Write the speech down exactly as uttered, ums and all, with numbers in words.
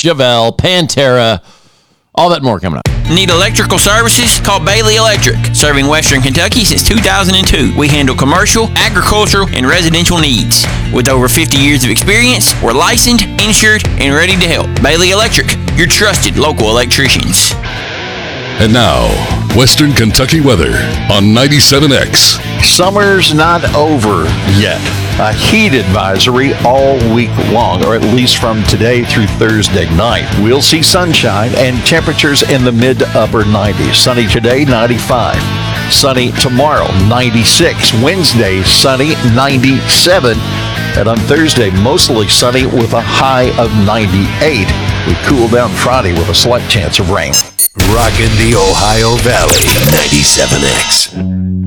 Chevelle, Pantera, all that and more coming up. Need electrical services? Call Bailey Electric. Serving Western Kentucky since two thousand two. We handle commercial, agricultural, and residential needs. With over fifty years of experience, we're licensed, insured, and ready to help. Bailey Electric, your trusted local electricians. And now, Western Kentucky weather on ninety-seven X. Summer's not over yet. A heat advisory all week long, or at least from today through Thursday night. We'll see sunshine and temperatures in the mid to upper nineties. Sunny today, ninety-five. Sunny tomorrow, ninety-six. Wednesday, sunny, ninety-seven. And on Thursday, mostly sunny with a high of ninety-eight. We cool down Friday with a slight chance of rain. Rockin' the Ohio Valley, ninety-seven X.